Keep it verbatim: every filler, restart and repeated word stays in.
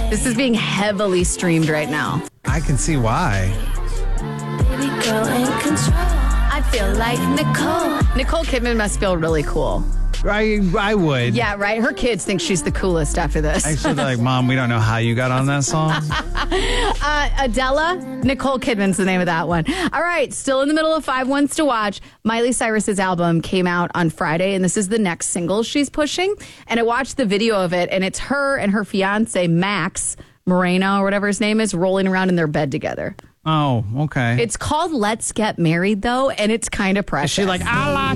This is being heavily streamed right now. I can see why. Baby girl in control. I feel like Nicole. Nicole Kidman must feel really cool. I, I would. Yeah, right? Her kids think she's the coolest after this. Actually, they're like, Mom, we don't know how you got on that song. uh, Adela, Nicole Kidman's the name of that one. All right, still in the middle of five ones to watch. Miley Cyrus's album came out on Friday, and this is the next single she's pushing. And I watched the video of it, and it's her and her fiance, Max Moreno, or whatever his name is, rolling around in their bed together. Oh, okay. It's called Let's Get Married, though, and it's kind of precious. Is she like, I like